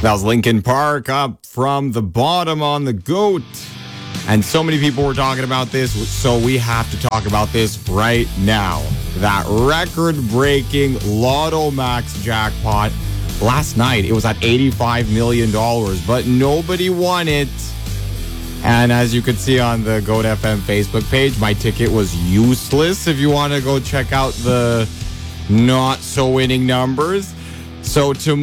That was Linkin Park, Up From the Bottom on the GOAT. And so many people were talking about this, so we have to talk about this right now. That record-breaking Lotto Max jackpot. Last night, it was at $85 million, but nobody won it. And as you can see on the GOAT FM Facebook page, my ticket was useless if you want to go check out the not-so-winning numbers. So so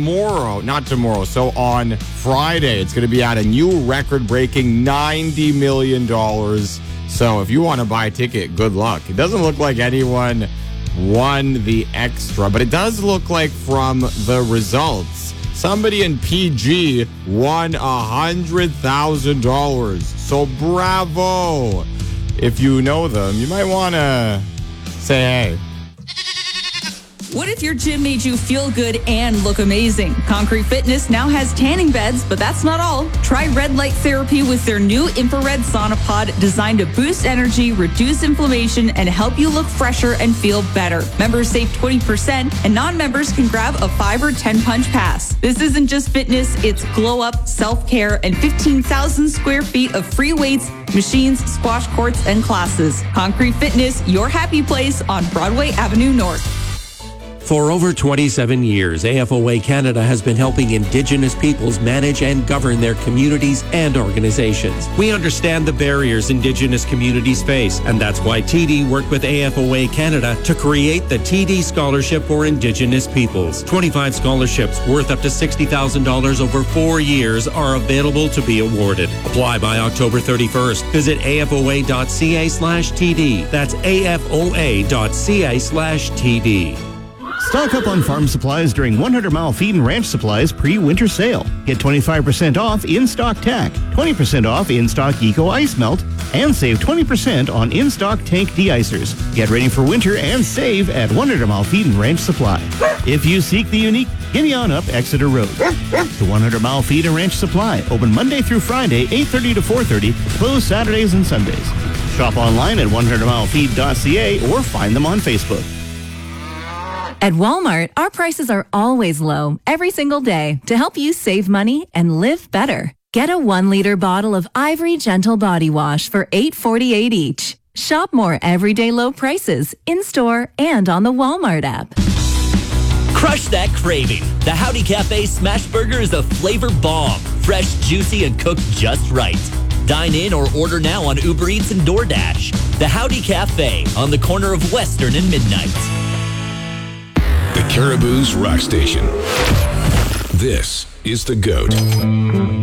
on Friday, it's going to be at a new record-breaking $90 million. So if you want to buy a ticket, good luck. It doesn't look like anyone won the extra, but it does look like from the results, somebody in PG won $100,000. So bravo. If you know them, you might want to say hey. What if your gym made you feel good and look amazing? Concrete Fitness now has tanning beds, but that's not all. Try red light therapy with their new infrared sauna pod designed to boost energy, reduce inflammation, and help you look fresher and feel better. Members save 20%, and non-members can grab a 5 or 10 punch pass. This isn't just fitness, it's glow up, self-care, and 15,000 square feet of free weights, machines, squash courts, and classes. Concrete Fitness, your happy place on Broadway Avenue North. For over 27 years, AFOA Canada has been helping Indigenous peoples manage and govern their communities and organizations. We understand the barriers Indigenous communities face, and that's why TD worked with AFOA Canada to create the TD Scholarship for Indigenous Peoples. 25 scholarships worth up to $60,000 over 4 years are available to be awarded. Apply by October 31st. Visit afoa.ca/TD. That's afoa.ca/TD. Stock up on farm supplies during 100 Mile Feed and Ranch Supplies pre-winter sale. Get 25% off in-stock tack, 20% off in-stock Eco Ice Melt, and save 20% on in-stock tank de-icers. Get ready for winter and save at 100 Mile Feed and Ranch Supply. If you seek the unique, giddy on up Exeter Road. The 100 Mile Feed and Ranch Supply, open Monday through Friday, 8:30 to 4:30, closed Saturdays and Sundays. Shop online at 100milefeed.ca or find them on Facebook. At Walmart, our prices are always low every single day to help you save money and live better. Get a 1-liter bottle of Ivory Gentle Body Wash for $8.48 each. Shop more everyday low prices in-store and on the Walmart app. Crush that craving. The Howdy Cafe Smash Burger is a flavor bomb. Fresh, juicy, and cooked just right. Dine in or order now on Uber Eats and DoorDash. The Howdy Cafe on the corner of Western and Midnight. The Caribou's Rock Station. This is the GOAT.